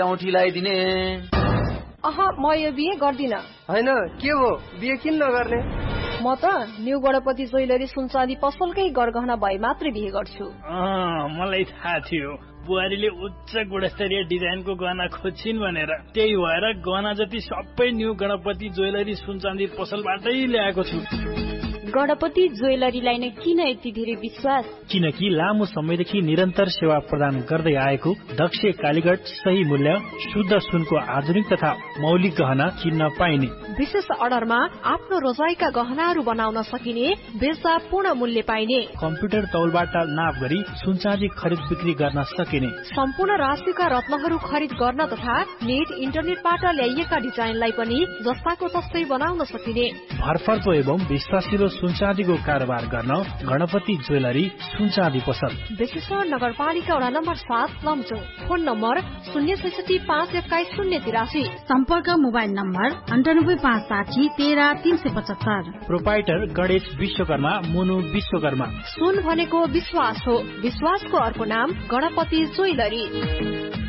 औँठी लगाइदिने। म यो बिहे गर्दिन। हैन के हो बिहे किन नगर्ने? म त न्यू गणपति ज्वेलरी सुनचाँदी पसलकै गरगहना भए मात्रै बिहे गर्छु। मलाई थाहा थियो बुहारीले उच्च गुणस्तरीय डिजाइनको गहना खोज्छिन् भनेर, त्यही भएर गहना जति सबै न्यू गणपति ज्वेलरी सुनचाँदी पसलबाटै ल्याएको छु। गणपति ज्वेलरीलाई नै किन यति धेरै विश्वास? किनकि लामो समयदेखि निरन्तर सेवा प्रदान गर्दै आएको दक्ष कालीगढ, सही मूल्य, शुद्ध सुनको आधुनिक तथा मौलिक गहना किन्न पाइने। विशेष अर्डरमा आफ्नो रोजाइका गहनाहरू बनाउन सकिने, बेच्दा पूर्ण मूल्य पाइने, कम्प्युटर तौलबाट नाप गरी सुनचाँदी खरिद बिक्री गर्न सकिने, सम्पूर्ण राशिका रत्नहरू खरिद गर्न तथा नेट इन्टरनेटबाट ल्याइएका डिजाइनलाई पनि जस्ताको तस्तै बनाउन सकिने। भरपर्दो एवं विश्वासिलो सुनचाँदीको कारोबार गर्न गणपति ज्वेलरी सुनचाँदी पसल, बेसेश्वर नगरपालिका वडा नम्बर 7 लमजुङ। Phone number 066512083। सम्पर्क mobile number 9856130375। Proprietor Ganesh Vishwakarma, मुनु विश्वकर्मा। सुन भनेको विश्वास हो, विश्वासको अर्को नाम गणपति ज्वेलरी।